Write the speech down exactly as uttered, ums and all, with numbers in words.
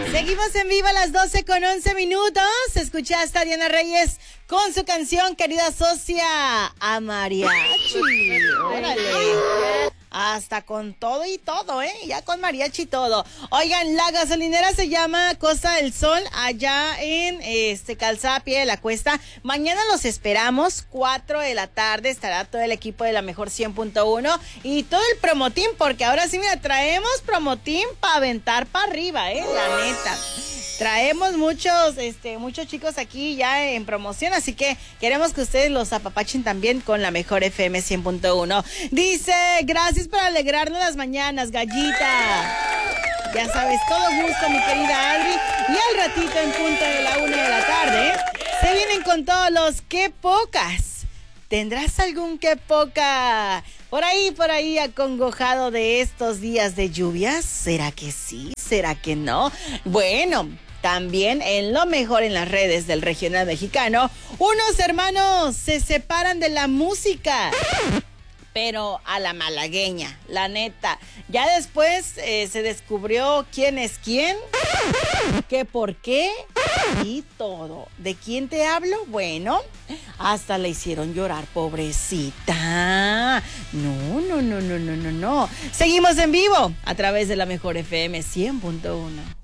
Seguimos en vivo a las doce con once minutos. Escuchaste a Diana Reyes con su canción Querida Socia a Mariachi. Órale. Hasta con todo y todo, ¿eh? Ya con mariachi y todo. Oigan, la gasolinera se llama Costa del Sol, allá en este Calzada Pie de la Cuesta. Mañana los esperamos, cuatro de la tarde. Estará todo el equipo de la Mejor cien punto uno y todo el promotín, porque ahora sí, mira, traemos promotín para aventar para arriba, ¿eh? La neta. Traemos muchos, este, muchos chicos aquí ya en promoción, así que queremos que ustedes los apapachen también con la Mejor F M cien punto uno. Dice, gracias por alegrarnos las mañanas, gallita. Ya sabes, todo gusto, mi querida Adri. Y al ratito, en punto de la una de la tarde, se vienen con todos los qué pocas. ¿Tendrás algún qué poca por ahí, por ahí acongojado de estos días de lluvias? ¿Será que sí? ¿Será que no? Bueno, también en lo mejor en las redes del regional mexicano, unos hermanos se separan de la música, pero a la malagueña, la neta. Ya después eh, se descubrió quién es quién, qué por qué y todo. ¿De quién te hablo? Bueno, hasta la hicieron llorar, pobrecita. No, no, no, no, no, no, no. Seguimos en vivo a través de la Mejor F M cien punto uno.